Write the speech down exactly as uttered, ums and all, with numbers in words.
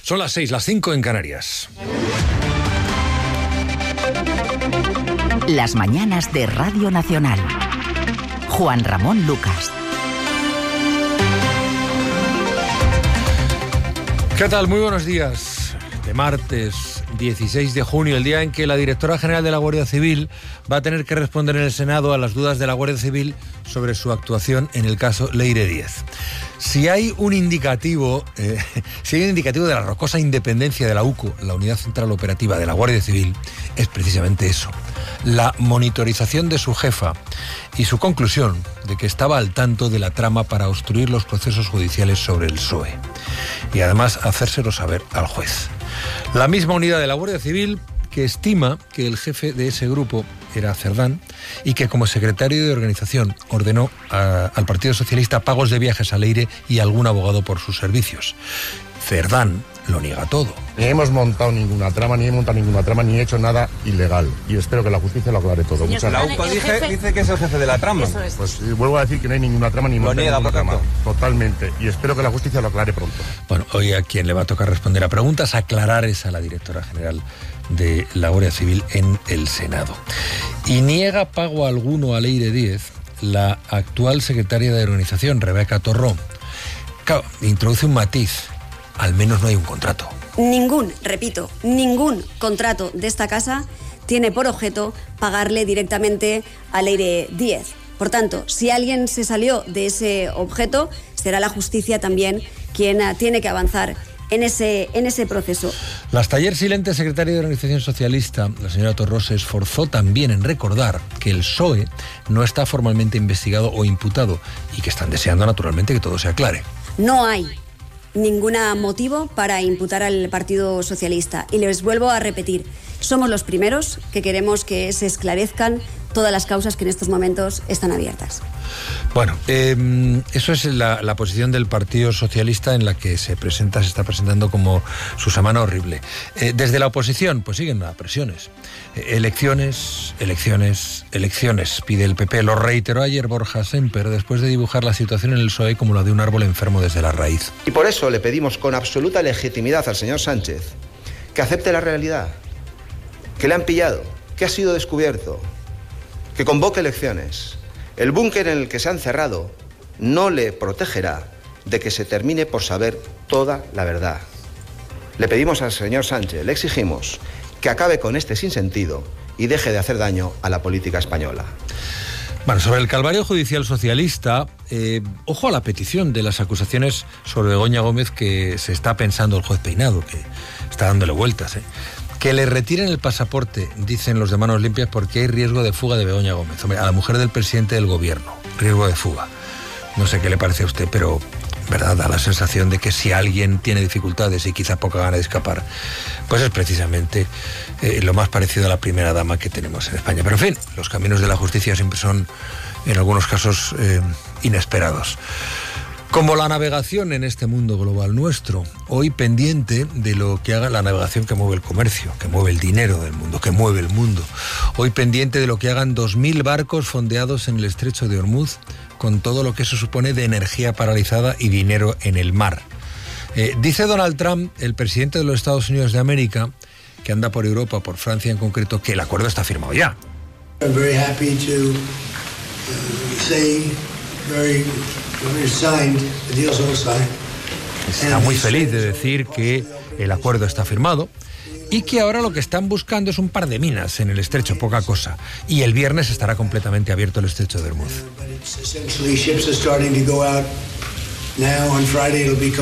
Son las seis, las cinco en Canarias. Las mañanas de Radio Nacional. Juan Ramón Lucas. ¿Qué tal? Muy buenos días. De martes dieciséis de junio, el día en que la directora general de la Guardia Civil va a tener que responder en el Senado a las dudas de la Guardia Civil sobre su actuación en el caso Leire Díez. Si hay un indicativo, eh, si hay un indicativo de la rocosa independencia de la U C O, la Unidad Central Operativa de la Guardia Civil, es precisamente eso: la monitorización de su jefa y su conclusión de que estaba al tanto de la trama para obstruir los procesos judiciales sobre el P S O E y además hacérselo saber al juez. La misma unidad de la Guardia Civil que estima que el jefe de ese grupo era Cerdán y que como secretario de organización ordenó a, al Partido Socialista pagos de viajes a Leire y a algún abogado por sus servicios. Cerdán lo niega todo. Ni hemos montado ninguna trama, ni he montado ninguna trama, ni he hecho nada ilegal. Y espero que la justicia lo aclare todo. Muchas La gracias. U C O dice, dice que es el jefe de la trama. Es. Pues eh, vuelvo a decir que no hay ninguna trama, ni lo monté niega, ninguna por trama. tanto. Totalmente. Y espero que la justicia lo aclare pronto. Bueno, hoy a quien le va a tocar responder a preguntas, aclarar es a la directora general de la Guardia Civil en el Senado. Y niega pago alguno a Leire Díez la actual secretaria de organización, Rebeca Torró. Claro, introduce un matiz: al menos no hay un contrato. Ningún, repito, ningún contrato de esta casa tiene por objeto pagarle directamente a Leire Díez. Por tanto, si alguien se salió de ese objeto, será la justicia también quien tiene que avanzar en ese, en ese proceso. La hasta ayer silente secretaria de Organización Socialista, la señora Torró, se esforzó también en recordar que el P S O E no está formalmente investigado o imputado y que están deseando naturalmente que todo se aclare. No hay ningún motivo para imputar al Partido Socialista. Y les vuelvo a repetir, somos los primeros que queremos que se esclarezcan todas las causas que en estos momentos están abiertas. Bueno, eh, eso es la, la posición del Partido Socialista, en la que se presenta, se está presentando como su semana horrible. Eh, desde la oposición, pues siguen las presiones. Eh, elecciones, elecciones, elecciones, pide el P P. Lo reiteró ayer Borja Semper, después de dibujar la situación en el P S O E como la de un árbol enfermo desde la raíz. Y por eso le pedimos con absoluta legitimidad al señor Sánchez que acepte la realidad, que le han pillado, que ha sido descubierto, que convoque elecciones. El búnker en el que se han cerrado no le protegerá de que se termine por saber toda la verdad. Le pedimos al señor Sánchez, le exigimos que acabe con este sinsentido y deje de hacer daño a la política española. Bueno, sobre el calvario judicial socialista, eh, ojo a la petición de las acusaciones sobre Begoña Gómez que se está pensando el juez Peinado, que está dándole vueltas, ¿eh? Que le retiren el pasaporte, dicen los de Manos Limpias, porque hay riesgo de fuga de Begoña Gómez. Hombre, a la mujer del presidente del gobierno, riesgo de fuga. No sé qué le parece a usted, pero verdad, da la sensación de que si alguien tiene dificultades y quizá poca gana de escapar, pues es precisamente eh, lo más parecido a la primera dama que tenemos en España. Pero en fin, los caminos de la justicia siempre son, en algunos casos, eh, inesperados. Como la navegación en este mundo global nuestro, hoy pendiente de lo que haga la navegación que mueve el comercio, que mueve el dinero del mundo, que mueve el mundo. Hoy pendiente de lo que hagan dos mil barcos fondeados en el estrecho de Hormuz, con todo lo que eso supone de energía paralizada y dinero en el mar. Eh, dice Donald Trump, el presidente de los Estados Unidos de América, que anda por Europa, por Francia en concreto, que el acuerdo está firmado ya. I'm very happy to uh, say very Está muy feliz de decir que el acuerdo está firmado y que ahora lo que están buscando es un par de minas en el estrecho, poca cosa. Y el viernes estará completamente abierto el estrecho de Hormuz.